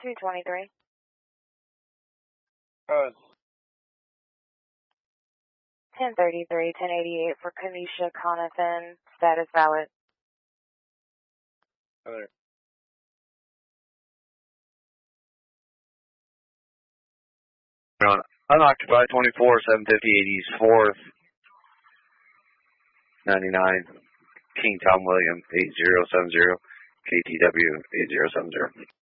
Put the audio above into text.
223. 1033, 1088 for Kanisha Conathan, status valid. Other. Unoccupied 24, 750 80s, 4th, 99, King Tom William, 8070, KTW 8070.